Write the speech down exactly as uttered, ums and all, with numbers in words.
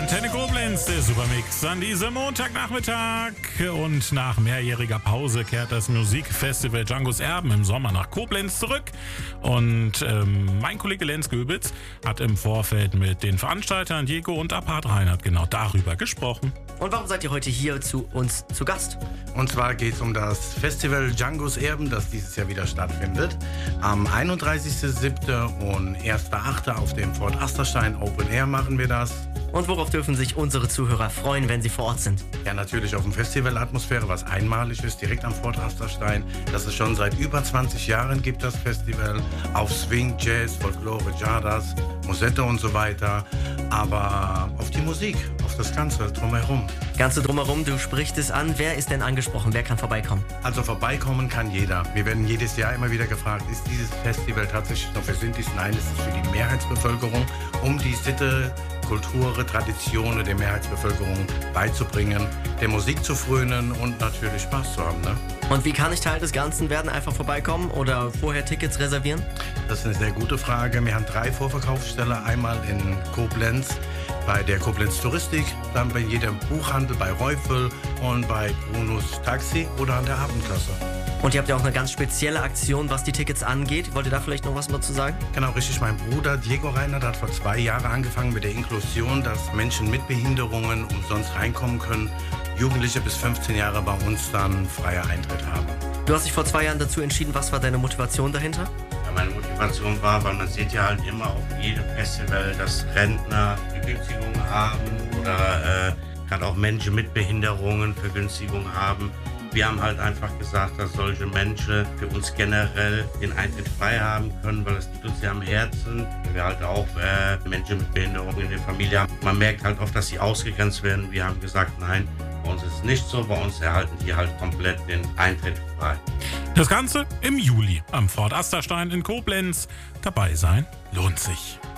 Antenne Koblenz, der Supermix an diesem Montagnachmittag. Und nach mehrjähriger Pause kehrt das Musikfestival Djangos Erben im Sommer nach Koblenz zurück. Und ähm, mein Kollege Lenz Göbitz hat im Vorfeld mit den Veranstaltern Diego und Apart Reinhardt genau darüber gesprochen. Und warum seid ihr heute hier zu uns zu Gast? Und zwar geht es um das Festival Djangos Erben, das dieses Jahr wieder stattfindet. Am einunddreißigsten siebten und ersten achten auf dem Fort Asterstein Open Air machen wir das. Und worauf dürfen sich unsere Zuhörer freuen, wenn sie vor Ort sind? Ja, natürlich auf dem Festivalatmosphäre, was einmalig ist, direkt am Fort Asterstein. Das es schon seit über zwanzig Jahren gibt, das Festival. Auf Swing, Jazz, Folklore, Jadas, Musette und so weiter. Aber auf die Musik, auf das Ganze drumherum. Ganze drumherum, du sprichst es an. Wer ist denn angesprochen? Wer kann vorbeikommen? Also vorbeikommen kann jeder. Wir werden jedes Jahr immer wieder gefragt, ist dieses Festival tatsächlich noch für Sintis? Nein, es ist für die Mehrheitsbevölkerung, um die Sitte, Kultur, Traditionen der Mehrheitsbevölkerung beizubringen, der Musik zu frönen und natürlich Spaß zu haben. Ne? Und wie kann ich Teil des Ganzen werden? Einfach vorbeikommen oder vorher Tickets reservieren? Das ist eine sehr gute Frage. Wir haben drei Vorverkaufsstellen. Einmal in Koblenz bei der Koblenz Touristik, dann bei jedem Buchhandel, bei Reufel und bei Brunus Taxi oder an der Abendkasse. Und ihr habt ja auch eine ganz spezielle Aktion, was die Tickets angeht. Wollt ihr da vielleicht noch was dazu sagen? Genau, richtig. Mein Bruder Diego Reinhardt hat vor zwei Jahren angefangen mit der Inklusion, dass Menschen mit Behinderungen umsonst reinkommen können. Jugendliche bis fünfzehn Jahre bei uns dann freier Eintritt haben. Du hast dich vor zwei Jahren dazu entschieden. Was war deine Motivation dahinter? Ja, meine Motivation war, weil man sieht ja halt immer auf jedem Festival, dass Rentner Vergünstigungen haben oder äh, gerade auch Menschen mit Behinderungen Vergünstigungen haben. Wir haben halt einfach gesagt, dass solche Menschen für uns generell den Eintritt frei haben können, weil es liegt uns ja am Herzen. Wir halt auch äh, Menschen mit Behinderungen in der Familie haben. Man merkt halt oft, dass sie ausgegrenzt werden. Wir haben gesagt, nein, bei uns ist es nicht so. Bei uns erhalten die halt komplett den Eintritt frei. Das Ganze im Juli am Fort Asterstein in Koblenz. Dabei sein lohnt sich.